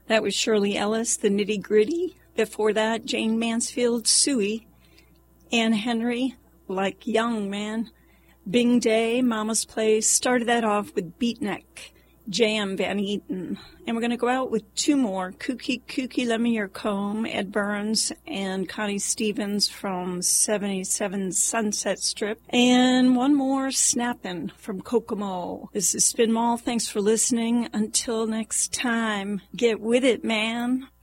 That was Shirley Ellis, The Nitty Gritty. Before that, Jane Mansfield, Suey. Anne Henry, Like Young Man. Bing Day, Mama's Place. Started that off with Beatnik, J.M. Van Eaton. And we're going to go out with two more. Kooky, Lend Me Your Comb, Ed Burns and Connie Stevens from 77 Sunset Strip. And one more, Snappin' from Kokomo. This is Spin Mall. Thanks for listening. Until next time, get with it, man.